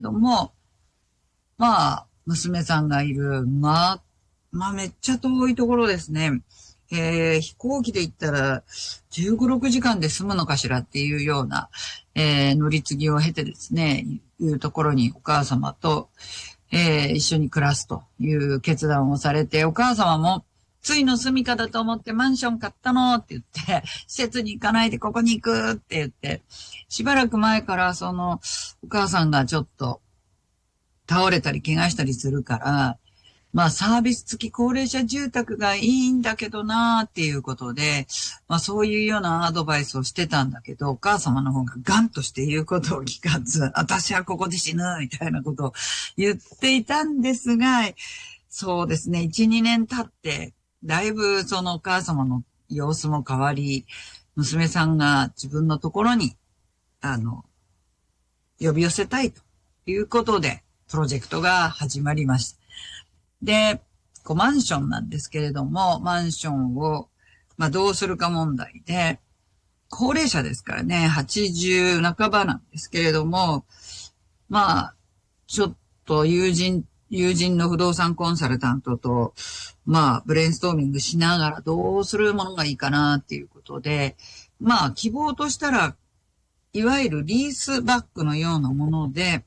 ども、まあ、娘さんがいる、めっちゃ遠いところですね。飛行機で行ったら15、6時間で済むのかしらっていうような、乗り継ぎを経てですね、いうところにお母様と、一緒に暮らすという決断をされて、お母様も、ついの住処だと思ってマンション買ったのって言って、施設に行かないでここに行くって言って、しばらく前からお母さんがちょっと倒れたり怪我したりするから、まあサービス付き高齢者住宅がいいんだけどなーっていうことで、まあそういうようなアドバイスをしてたんだけど、お母様の方がガンとして言うことを聞かず、私はここで死ぬみたいなことを言っていたんですが、そうですね、1、2年経って、だいぶそのお母様の様子も変わり、娘さんが自分のところに、呼び寄せたいということで、プロジェクトが始まりました。で、マンションなんですけれども、マンションを、まあ、どうするか問題で、高齢者ですからね、80半ばなんですけれども、まあ、ちょっと友人の不動産コンサルタントと、まあ、ブレインストーミングしながらどうするものがいいかなっていうことで、まあ、希望としたら、いわゆるリースバックのようなもので、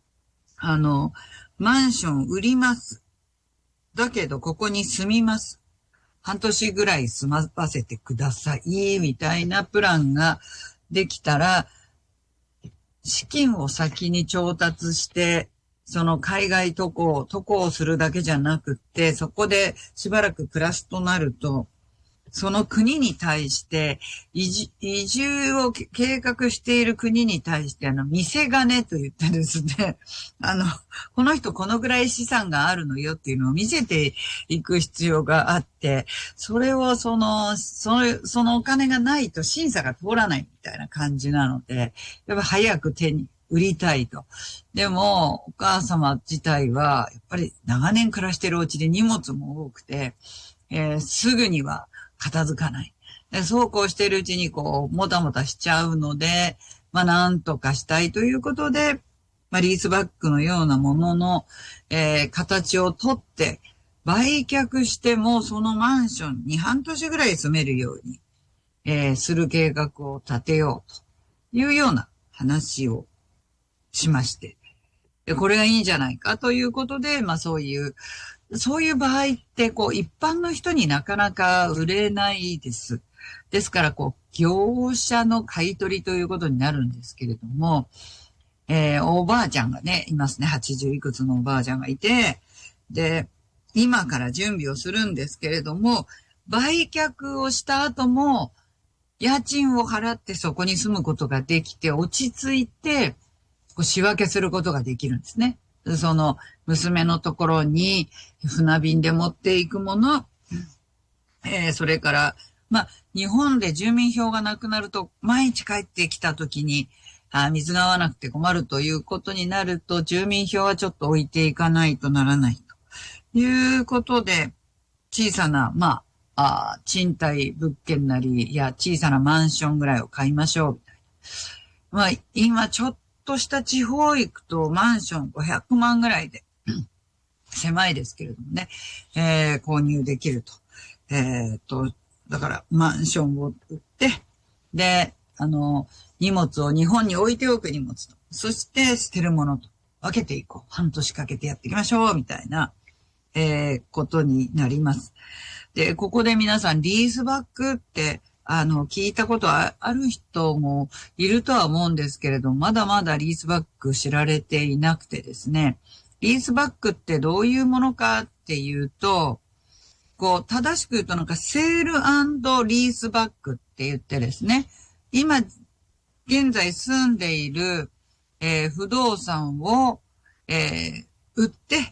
マンション売ります。だけど、ここに住みます。半年ぐらい住まわせてください。みたいなプランができたら、資金を先に調達して、その海外渡航をするだけじゃなくって、そこでしばらく暮らすとなると、その国に対して、移住を計画している国に対して、見せ金と言ってですね、この人このぐらい資産があるのよっていうのを見せていく必要があって、それをそのお金がないと審査が通らないみたいな感じなので、やっぱ早く手に売りたいと。でも、お母様自体は、やっぱり長年暮らしてるお家で荷物も多くて、すぐには片付かない。でそうこうしているうちにもたもたしちゃうので、まあ、なんとかしたいということで、まあ、リースバックのようなものの、形をとって、売却してもそのマンションに半年ぐらい住めるように、する計画を立てようというような話をしまして、でこれがいいんじゃないかということで、まあそういう場合って、一般の人になかなか売れないです。ですから、業者の買い取りということになるんですけれども、おばあちゃんがね、いますね。80いくつのおばあちゃんがいて、で、今から準備をするんですけれども、売却をした後も、家賃を払ってそこに住むことができて、落ち着いて、仕分けすることができるんですね。その、娘のところに船便で持っていくもの、それから、まあ、日本で住民票がなくなると、毎日帰ってきたときに、水が合わなくて困るということになると、住民票はちょっと置いていかないとならないということで、小さな、まあ、賃貸物件なり、いや、小さなマンションぐらいを買いましょう、みたいな。まあ、今ちょっとした地方行くと、マンション500万ぐらいで、狭いですけれどもね、購入できると。だから、マンションを売って、で、荷物を日本に置いておく荷物と、そして捨てるものと分けていこう。半年かけてやっていきましょう、みたいな、ことになります。で、ここで皆さん、リースバックって、聞いたことある人もいるとは思うんですけれど、まだまだリースバック知られていなくてですね、リースバックってどういうものかっていうと、正しく言うとセール&リースバックって言ってですね、今、現在住んでいる、不動産を、売って、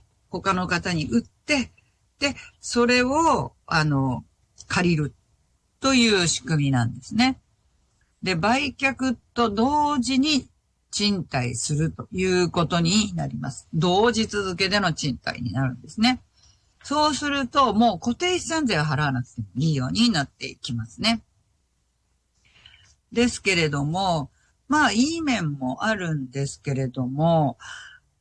他の方に売って、で、それを、借りるという仕組みなんですね。で、売却と同時に賃貸するということになります。同時続けでの賃貸になるんですね。そうすると、もう固定資産税を払わなくてもいいようになっていきますね。ですけれども、まあ、いい面もあるんですけれども、